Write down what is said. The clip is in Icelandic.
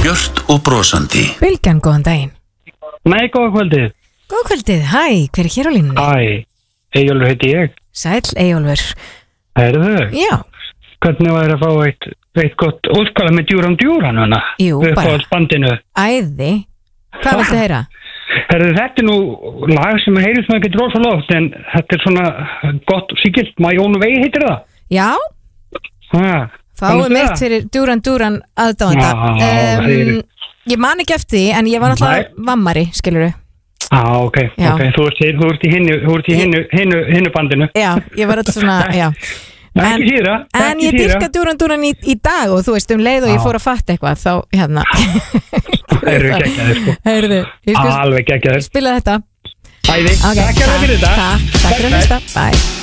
Björt og brosandi. Bylgjan, góðan daginn. Nei, góða kvöldið. Góða kvöldið, hæ, hver hér á línunni? Hæ, Eyjólfur heiti ég. Sæll, Eyjólfur. Heyrðu? Já. Hvernig var að fá eitt gott útskala með Djúran hana? Jú, bara. Upp á bandinu. Æði. Hvað viltu heyra? Heyrðu, þetta nú lag sem heyrðist maður ekki rosa loft, en þetta svona gott síkilt. Jónu Vegi heitir það? Já. Fáum eitt fyrir Djúran aðdáðanda. Ég man ekki eftir því, en ég var náttúrulega vammari, skilurðu. Ok. Þú ert í hinnu bandinu. Já, ég var alltaf svona, já. En ég dyrka Djúran í dag og þú veist leið og ég fór að fatta eitthvað þá hérna Heyrðu geggjaðir sko. Alveg geggjaðir. Spila þetta. Æði, takk fyrir þetta. Takk fyrir að hlusta. Bye.